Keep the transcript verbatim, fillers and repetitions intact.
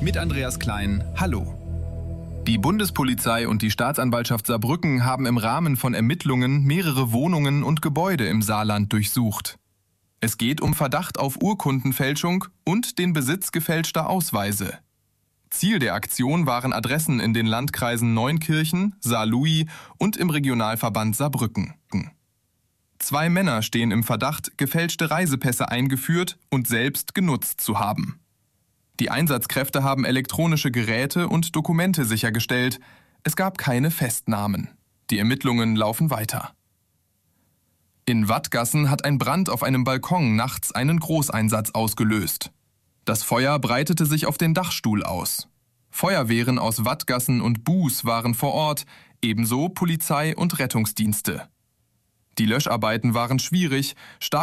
Mit Andreas Klein, hallo. Die Bundespolizei und die Staatsanwaltschaft Saarbrücken haben im Rahmen von Ermittlungen mehrere Wohnungen und Gebäude im Saarland durchsucht. Es geht um Verdacht auf Urkundenfälschung und den Besitz gefälschter Ausweise. Ziel der Aktion waren Adressen in den Landkreisen Neunkirchen, Saarlouis und im Regionalverband Saarbrücken. Zwei Männer stehen im Verdacht, gefälschte Reisepässe eingeführt und selbst genutzt zu haben. Die Einsatzkräfte haben elektronische Geräte und Dokumente sichergestellt. Es gab keine Festnahmen. Die Ermittlungen laufen weiter. In Wattgassen hat ein Brand auf einem Balkon nachts einen Großeinsatz ausgelöst. Das Feuer breitete sich auf den Dachstuhl aus. Feuerwehren aus Wattgassen und Buß waren vor Ort, ebenso Polizei und Rettungsdienste. Die Löscharbeiten waren schwierig, stark